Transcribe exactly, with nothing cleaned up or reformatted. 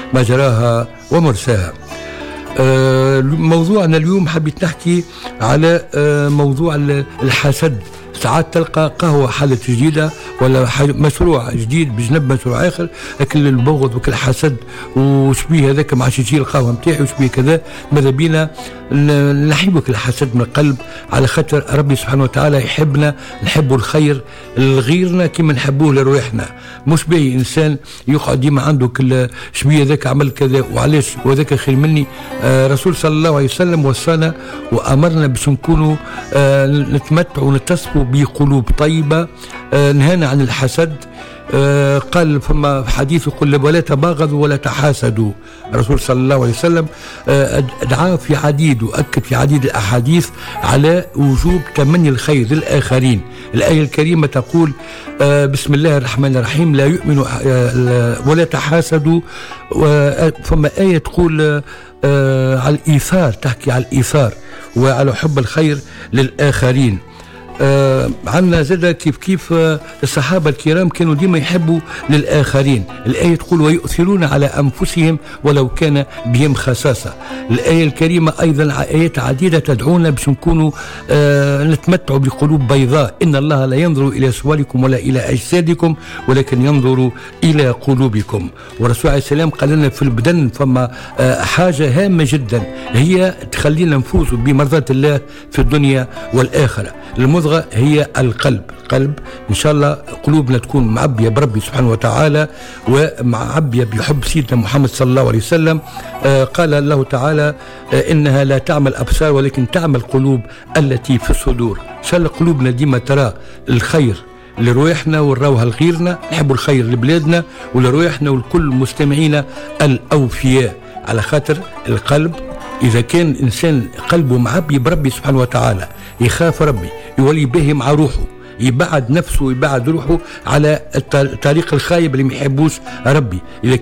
مجراها ومرساها. آه موضوعنا اليوم حبيت نحكي على آه موضوع الحسد. ساعات تلقى قهوة حالة جديدة ولا مشروع جديد بجنب مشروع آخر، لكن البغض وكل حسد وشبيه هذاك ما عادش يجي القهوة متاعي وشبيه كذا. ماذا بينا نحبك الحسد من القلب، على خاطر ربي سبحانه وتعالى يحبنا، نحبه الخير لغيرنا كما نحبوه لروحنا. مش باهي إنسان يقعد ديما عنده كل شبيه ذاك عمل كذا وعلاش وذاك خير مني. آه رسول صلى الله عليه وسلم وصانا وأمرنا باش نكونوا آه نتمتعوا ونتصفوا بقلوب طيبة. آه نهانا عن الحسد. آه قال فما حديث يقول ولا تباغضوا ولا تحاسدوا. الرسول صلى الله عليه وسلم آه دعا في عديد وأكد في عديد الأحاديث على وجوب تمني الخير للآخرين. الآية الكريمة تقول آه بسم الله الرحمن الرحيم لا يؤمن آه ولا تحاسدوا. فما آية تقول آه على الإيثار، تحكي على الإيثار وعلى حب الخير للآخرين. آه عنا زاد كيف كيف آه الصحابة الكرام كانوا ديما يحبوا للآخرين. الآية تقول ويؤثرون على أنفسهم ولو كان بهم خساسة. الآية الكريمة أيضا آيات عديدة تدعونا باش نكونوا آه نتمتعوا بقلوب بيضاء. إن الله لا ينظر إلى صوركم ولا إلى أجسادكم ولكن ينظر إلى قلوبكم. والرسول عليه السلام قال لنا في البدن فما آه حاجة هامة جدا هي تخلينا نفوز بمرضاة الله في الدنيا والآخرة. المضغة هي القلب. القلب إن شاء الله قلوبنا تكون معبية بربي سبحانه وتعالى ومعبية بحب سيدنا محمد صلى الله عليه وسلم. آه قال الله تعالى آه إنها لا تعمل أبصار ولكن تعمل قلوب التي في الصدور. إن شاء الله قلوبنا ديما ترى الخير لرويحنا ونراوها لغيرنا، نحب الخير لبلادنا ولرويحنا ولكل مستمعينا الأوفياء. على خاطر القلب إذا كان إنسان قلبه معبي بربي سبحانه وتعالى يخاف ربي يولي به مع روحه، يبعد نفسه ويبعد روحه على الطريق الخايب اللي ما يحبوش ربي. إذا